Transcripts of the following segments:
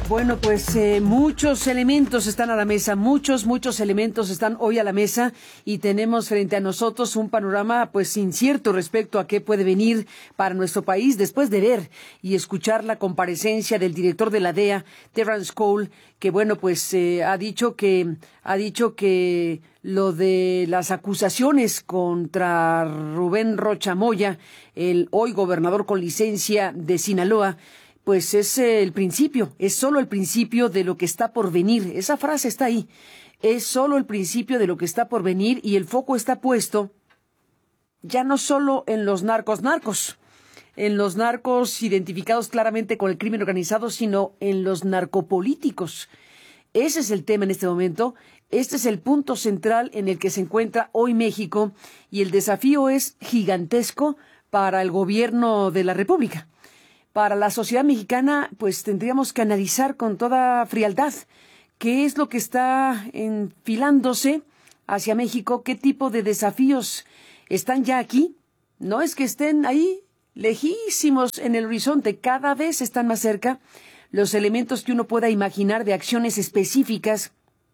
Bueno, pues muchos elementos están a la mesa, muchos elementos están hoy a la mesa y tenemos frente a nosotros un panorama pues incierto respecto a qué puede venir para nuestro país después de ver y escuchar la comparecencia del director de la DEA, Terrance Cole, que bueno, pues ha dicho que lo de las acusaciones contra Rubén Rocha Moya, el hoy gobernador con licencia de Sinaloa, pues es el principio, es solo el principio de lo que está por venir. Esa frase está ahí. Es solo el principio de lo que está por venir y el foco está puesto ya no solo en los narcos, en los narcos identificados claramente con el crimen organizado, sino en los narcopolíticos. Ese es el tema en este momento. Este es el punto central en el que se encuentra hoy México y el desafío es gigantesco para el gobierno de la República. Para la sociedad mexicana, pues tendríamos que analizar con toda frialdad qué es lo que está enfilándose hacia México, qué tipo de desafíos están ya aquí. No es que estén ahí lejísimos en el horizonte, cada vez están más cerca los elementos que uno pueda imaginar de acciones específicas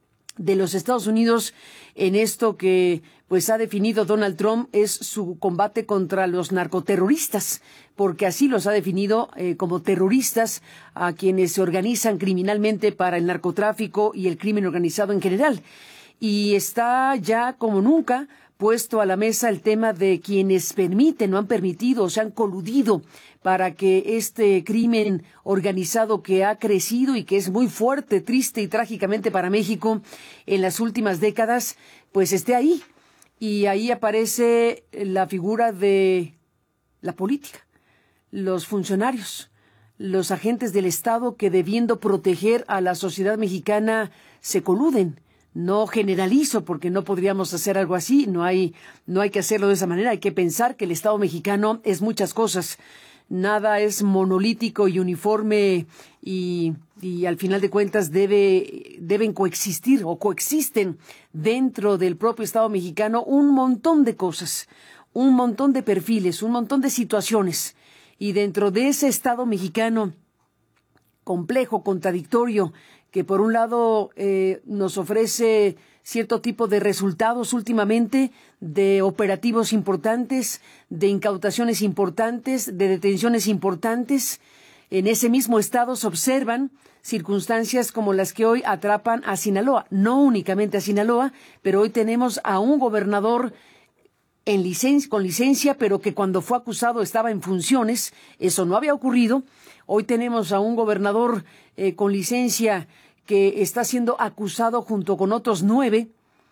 de los Estados Unidos en esto que pues ha definido Donald Trump es su combate contra los narcoterroristas, porque así los ha definido como terroristas a quienes se organizan criminalmente para el narcotráfico y el crimen organizado en general. Y está ya como nunca puesto a la mesa el tema de quienes permiten, no han permitido, o se han coludido para que este crimen organizado que ha crecido y que es muy fuerte, triste y trágicamente para México en las últimas décadas, pues esté ahí. Y ahí aparece la figura de la política, los funcionarios, los agentes del Estado que debiendo proteger a la sociedad mexicana se coluden. No generalizo porque no podríamos hacer algo así, no hay que hacerlo de esa manera, hay que pensar que el Estado mexicano es muchas cosas. Nada es monolítico y uniforme y al final de cuentas deben coexistir o coexisten dentro del propio Estado mexicano un montón de cosas, un montón de perfiles, un montón de situaciones. Y dentro de ese Estado mexicano complejo, contradictorio, que por un lado nos ofrece cierto tipo de resultados últimamente, de operativos importantes, de incautaciones importantes, de detenciones importantes. En ese mismo estado se observan circunstancias como las que hoy atrapan a Sinaloa. No únicamente a Sinaloa, pero hoy tenemos a un gobernador con licencia, pero que cuando fue acusado estaba en funciones. Eso no había ocurrido. Hoy tenemos a un gobernador con licencia que está siendo acusado junto con otros 9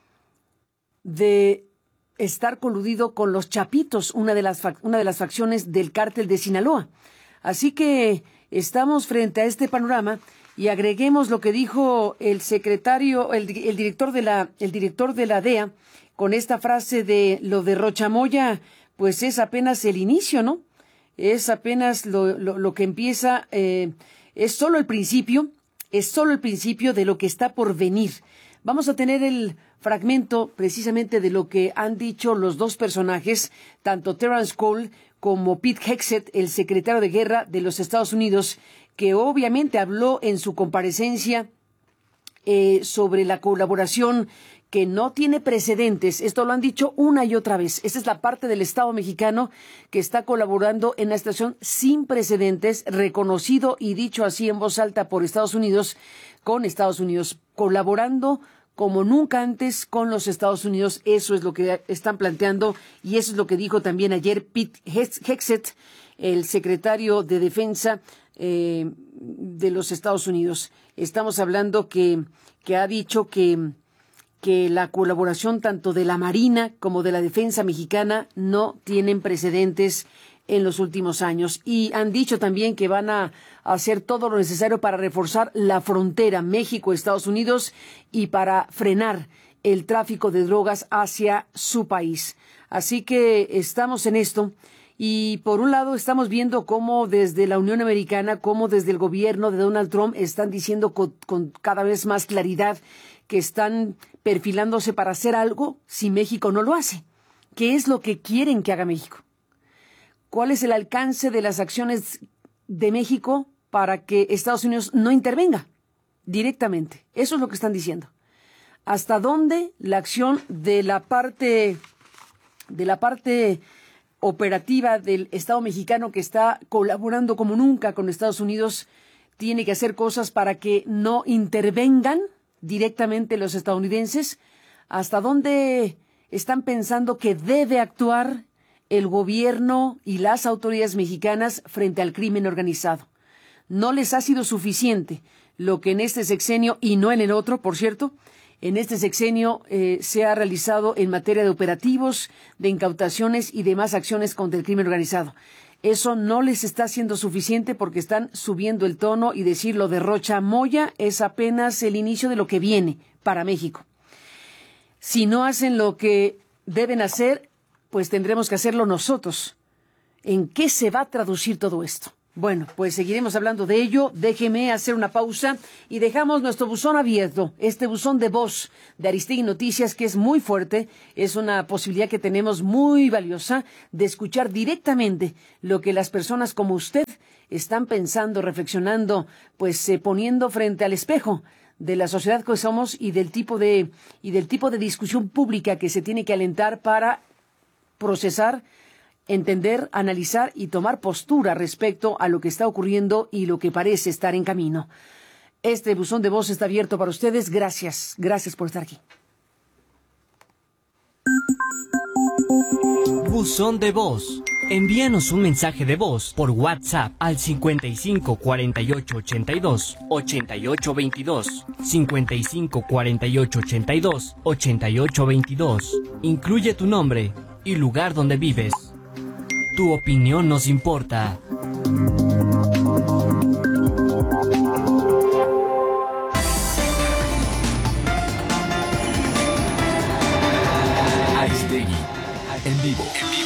de estar coludido con los Chapitos, una de las facciones del cártel de Sinaloa. Así que estamos frente a este panorama y agreguemos lo que dijo el secretario, el director de la DEA, con esta frase de lo de Rocha Moya, pues es apenas el inicio, ¿no? Es apenas lo que empieza, es solo el principio de lo que está por venir. Vamos a tener el fragmento precisamente de lo que han dicho los dos personajes, tanto Terrance Cole como Pete Hegseth, el secretario de Guerra de los Estados Unidos, que obviamente habló en su comparecencia sobre la colaboración que no tiene precedentes. Esto lo han dicho una y otra vez. Esta es la parte del Estado mexicano que está colaborando en una situación sin precedentes, reconocido y dicho así en voz alta por Estados Unidos, con Estados Unidos, colaborando como nunca antes con los Estados Unidos. Eso es lo que están planteando y eso es lo que dijo también ayer Pete Hegseth, el secretario de Defensa de los Estados Unidos. Estamos hablando que ha dicho que la colaboración tanto de la Marina como de la Defensa mexicana no tienen precedentes en los últimos años. Y han dicho también que van a hacer todo lo necesario para reforzar la frontera México-Estados Unidos y para frenar el tráfico de drogas hacia su país. Así que estamos en esto. Y por un lado estamos viendo cómo desde la Unión Americana, cómo desde el gobierno de Donald Trump están diciendo con cada vez más claridad que están perfilándose para hacer algo si México no lo hace. ¿Qué es lo que quieren que haga México? ¿Cuál es el alcance de las acciones de México para que Estados Unidos no intervenga? directamente. Eso es lo que están diciendo. ¿Hasta dónde la acción de la parte operativa del Estado mexicano, que está colaborando como nunca con Estados Unidos, tiene que hacer cosas para que no intervengan directamente los estadounidenses? ¿Hasta dónde están pensando que debe actuar el gobierno y las autoridades mexicanas frente al crimen organizado? No les ha sido suficiente lo que en este sexenio, y no en el otro, por cierto, en este sexenio se ha realizado en materia de operativos, de incautaciones y demás acciones contra el crimen organizado. Eso no les está siendo suficiente porque están subiendo el tono, y decir lo de Rocha Moya es apenas el inicio de lo que viene para México. Si no hacen lo que deben hacer, pues tendremos que hacerlo nosotros. ¿En qué se va a traducir todo esto? Bueno, pues seguiremos hablando de ello. Déjeme hacer una pausa y dejamos nuestro buzón abierto, este buzón de voz de Aristegui Noticias, que es muy fuerte. Es una posibilidad que tenemos muy valiosa de escuchar directamente lo que las personas como usted están pensando, reflexionando, pues poniendo frente al espejo de la sociedad que somos y del tipo de discusión pública que se tiene que alentar para procesar, entender, analizar y tomar postura respecto a lo que está ocurriendo y lo que parece estar en camino. Este buzón de voz está abierto para ustedes. Gracias por estar aquí. Buzón de voz. Envíanos un mensaje de voz por WhatsApp al 55 48 82 88 22, 55 48 82 88 22. Incluye tu nombre y lugar donde vives. Tu opinión nos importa. Aristegui, en vivo.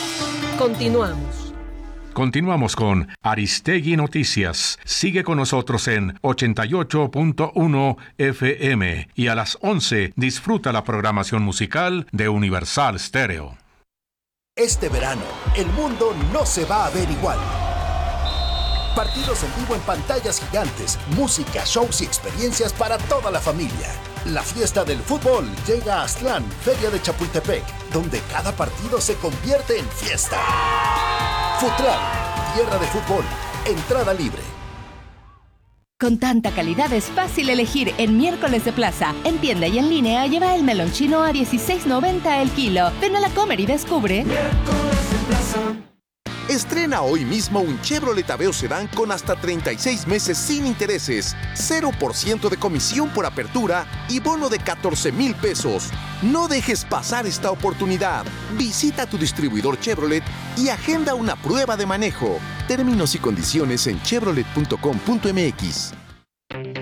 Continuamos con Aristegui Noticias. Sigue con nosotros en 88.1 FM y a las 11 disfruta la programación musical de Universal Stereo. Este verano, el mundo no se va a ver igual. Partidos en vivo en pantallas gigantes, música, shows y experiencias para toda la familia. La fiesta del fútbol llega a Aztlán, Feria de Chapultepec, donde cada partido se convierte en fiesta. Futral, tierra de fútbol, entrada libre. Con tanta calidad es fácil elegir en Miércoles de Plaza. En tienda y en línea lleva el melón chino a $16.90 el kilo. Ven a la Comer y descubre. Miércoles de Plaza. Estrena hoy mismo un Chevrolet Aveo Sedán con hasta 36 meses sin intereses, 0% de comisión por apertura y bono de 14,000 pesos. No dejes pasar esta oportunidad. Visita tu distribuidor Chevrolet y agenda una prueba de manejo. Términos y condiciones en chevrolet.com.mx.